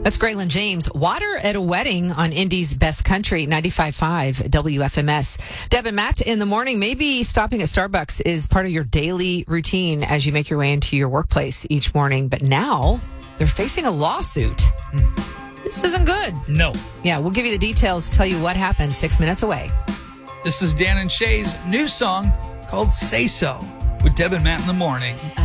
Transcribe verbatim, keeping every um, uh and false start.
That's Graylin James. Water at a wedding on Indy's Best Country, ninety-five point five W F M S. Deb and Matt in the morning. Maybe stopping at Starbucks is part of your daily routine as you make your way into your workplace each morning. But now they're facing a lawsuit. Mm. This isn't good. No. Yeah, we'll give you the details, tell you what happened six minutes away. This is Dan and Shay's new song called Say So with Deb and Matt in the morning.